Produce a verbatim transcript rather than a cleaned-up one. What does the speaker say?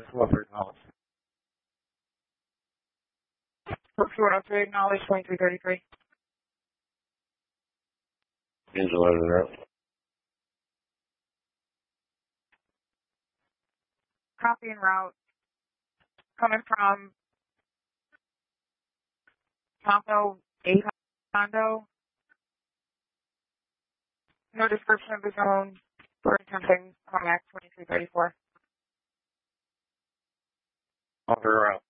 Fluffer acknowledged. Brooks one oh three, acknowledge twenty-three thirty-three. Engine loaded route. Copy en route. Coming from Tonto eight Hondo. No description of the zone. We're attempting contact twenty-three thirty-four. Fluffer route.